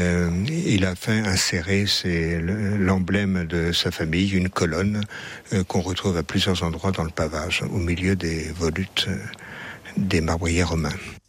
Il a fait insérer l'emblème de sa famille, une colonne qu'on retrouve à plusieurs endroits dans le pavage, au milieu des volutes des marbriers romains.